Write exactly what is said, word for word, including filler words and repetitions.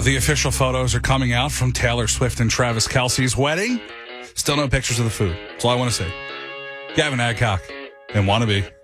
The official photos are coming out from Taylor Swift and Travis Kelce's wedding. Still no pictures of the food. That's all I want to say. Gavin Adcock and Wannabe.